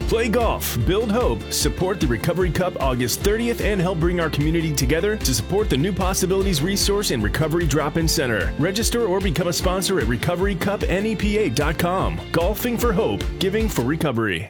Play golf, build hope, support the Recovery Cup August 30th, and help bring our community together to support the New Possibilities Resource and Recovery Drop-In Center. Register or become a sponsor at recoverycupnepa.com. Golfing for hope, giving for recovery.